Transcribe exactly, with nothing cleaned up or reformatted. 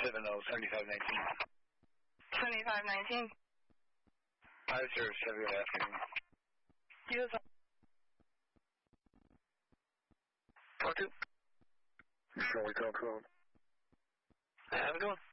seven zero seventy-five nineteen. seventy-five nineteen. Five zero seven. Good afternoon. You as Talk to. Charlie Call Code. Have a good one.